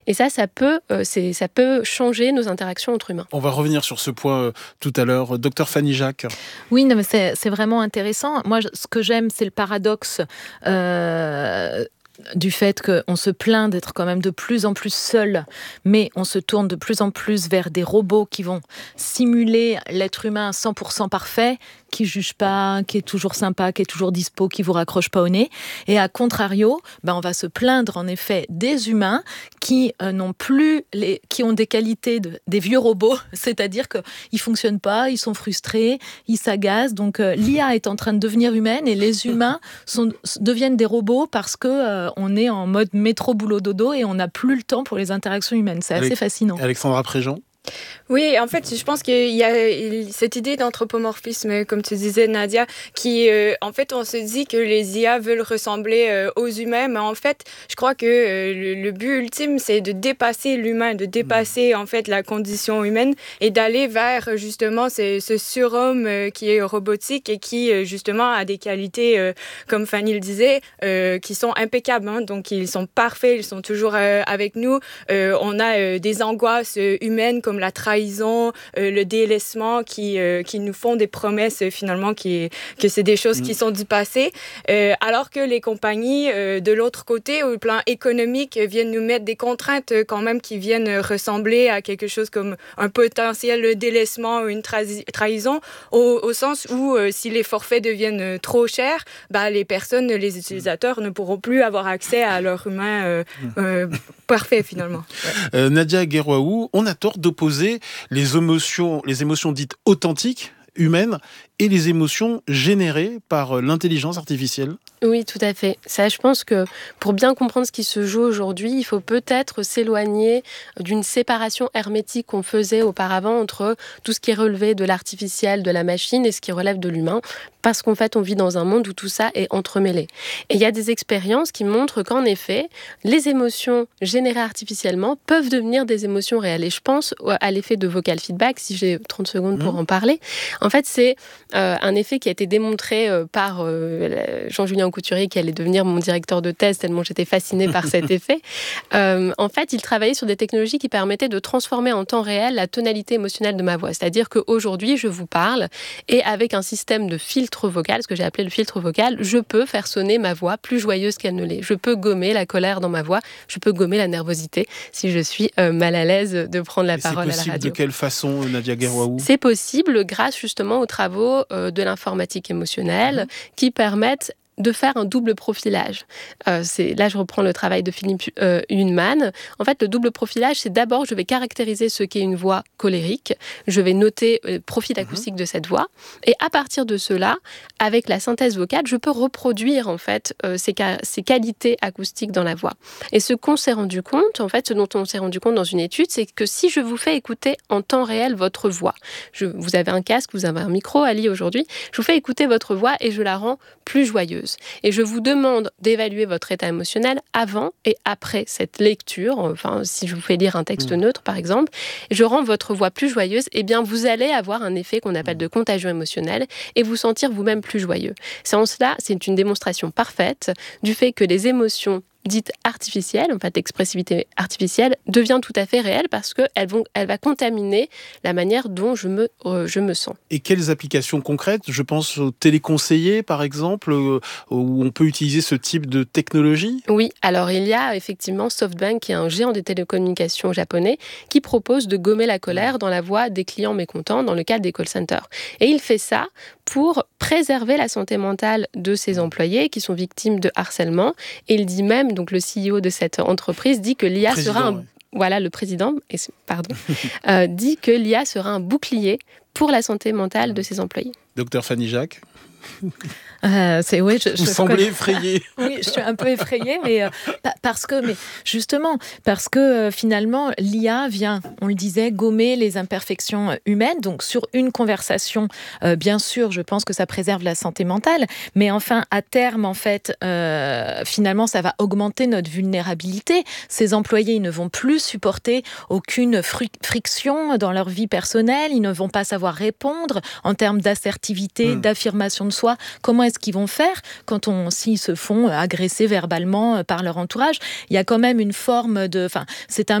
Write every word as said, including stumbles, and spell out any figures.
Et ça, ça peut, euh, c'est, ça peut changer nos interactions entre humains. On va revenir sur ce point euh, tout à l'heure. Docteur Fanny Jacques. Oui, non, mais c'est, c'est vraiment intéressant. Moi, ce que j'aime, c'est le paradoxe euh, du fait qu'on se plaint d'être quand même de plus en plus seul, mais on se tourne de plus en plus vers des robots qui vont simuler l'être humain cent pour cent parfait, qui juge pas, qui est toujours sympa, qui est toujours dispo, qui vous raccroche pas au nez. Et à contrario, ben on va se plaindre en effet des humains qui euh, n'ont plus les, qui ont des qualités de, des vieux robots, c'est-à-dire que ils fonctionnent pas, ils sont frustrés, ils s'agacent. Donc euh, l'I A est en train de devenir humaine et les humains sont, deviennent des robots parce que euh, on est en mode métro boulot dodo et on n'a plus le temps pour les interactions humaines. C'est assez Avec, fascinant. Alexandra Préjean. Oui, en fait, je pense qu'il y a cette idée d'anthropomorphisme, comme tu disais, Nadia, qui, euh, en fait, on se dit que les I A veulent ressembler euh, aux humains, mais en fait, je crois que euh, le, le but ultime, c'est de dépasser l'humain, de dépasser, en fait, la condition humaine et d'aller vers, justement, ce, ce surhomme euh, qui est robotique et qui, euh, justement, a des qualités, euh, comme Fanny le disait, euh, qui sont impeccables. Hein, donc, ils sont parfaits, ils sont toujours euh, avec nous. Euh, on a euh, des angoisses euh, humaines comme la trahison, euh, le délaissement, qui, euh, qui nous font des promesses, euh, finalement, qui, que c'est des choses mmh. qui sont du passé. Euh, alors que les compagnies, euh, de l'autre côté, au plan économique, viennent nous mettre des contraintes euh, quand même qui viennent ressembler à quelque chose comme un potentiel délaissement ou une tra- trahison, au, au sens où, euh, si les forfaits deviennent trop chers, bah, les personnes, les utilisateurs ne pourront plus avoir accès à leur humain euh, euh, parfait, finalement. Ouais. Euh, Nadia Guerwaou, on a tort d'opposer les émotions, les émotions dites authentiques, humaines, et les émotions générées par l'intelligence artificielle. Oui, tout à fait. Ça, je pense que pour bien comprendre ce qui se joue aujourd'hui, il faut peut-être s'éloigner d'une séparation hermétique qu'on faisait auparavant entre tout ce qui est relevé de l'artificiel, de la machine, et ce qui relève de l'humain, parce qu'en fait, on vit dans un monde où tout ça est entremêlé. Et il y a des expériences qui montrent qu'en effet, les émotions générées artificiellement peuvent devenir des émotions réelles. Et je pense à l'effet de vocal feedback, si j'ai trente secondes pour mmh. en parler. En fait, c'est euh, un effet qui a été démontré euh, par euh, Jean-Julien Couturier, qui allait devenir mon directeur de thèse, tellement j'étais fascinée par cet effet. Euh, en fait, il travaillait sur des technologies qui permettaient de transformer en temps réel la tonalité émotionnelle de ma voix. C'est-à-dire qu'aujourd'hui, je vous parle et avec un système de filtre vocal, ce que j'ai appelé le filtre vocal, je peux faire sonner ma voix plus joyeuse qu'elle ne l'est. Je peux gommer la colère dans ma voix, je peux gommer la nervosité si je suis euh, mal à l'aise de prendre la et parole à la radio. C'est possible de quelle façon, Nadia Guerwaou ? C'est possible grâce justement aux travaux euh, de l'informatique émotionnelle mmh. qui permettent de faire un double profilage. Euh, c'est, là, je reprends le travail de Philippe euh, Hunman. En fait, le double profilage, c'est d'abord, je vais caractériser ce qu'est une voix colérique. Je vais noter le profil acoustique mmh. de cette voix. Et à partir de cela, avec la synthèse vocale, je peux reproduire, en fait, euh, ces, ces qualités acoustiques dans la voix. Et ce qu'on s'est rendu compte, en fait, ce dont on s'est rendu compte dans une étude, c'est que si je vous fais écouter en temps réel votre voix, je, vous avez un casque, vous avez un micro, Ali, aujourd'hui, je vous fais écouter votre voix et je la rends plus joyeuse. Et je vous demande d'évaluer votre état émotionnel avant et après cette lecture. Enfin, si je vous fais lire un texte mmh. neutre, par exemple, je rends votre voix plus joyeuse, eh bien, vous allez avoir un effet qu'on appelle de contagion émotionnelle et vous sentir vous-même plus joyeux. C'est en cela, c'est une démonstration parfaite du fait que les émotions dite artificielle, en fait, l'expressivité artificielle, devient tout à fait réelle parce qu'elle elle va contaminer la manière dont je me, euh, je me sens. Et quelles applications concrètes ? Je pense aux téléconseillers, par exemple, euh, où on peut utiliser ce type de technologie ? Oui, alors il y a effectivement SoftBank, qui est un géant des télécommunications japonais, qui propose de gommer la colère dans la voix des clients mécontents dans le cadre des call centers. Et il fait ça pour préserver la santé mentale de ses employés qui sont victimes de harcèlement. Et il dit même, donc le C E O de cette entreprise dit que l'I A président, sera un... ouais. Voilà, le président, pardon, euh, dit que l'I A sera un bouclier pour la santé mentale de ses employés. Docteur Fanny Jacques. Euh, c'est, oui, je, Vous je semblez connais... effrayée. Oui, je suis un peu effrayée, mais euh, parce que, mais justement, parce que euh, finalement, l'I A vient, on le disait, gommer les imperfections humaines. Donc, sur une conversation, euh, bien sûr, je pense que ça préserve la santé mentale, mais enfin, à terme, en fait, euh, finalement, ça va augmenter notre vulnérabilité. Ces employés, ils ne vont plus supporter aucune fri- friction dans leur vie personnelle. Ils ne vont pas savoir répondre en termes d'assertivité, mmh. d'affirmation de de soi. Comment est-ce qu'ils vont faire quand on, s'ils se font agresser verbalement par leur entourage? Il y a quand même une forme de, enfin, c'est un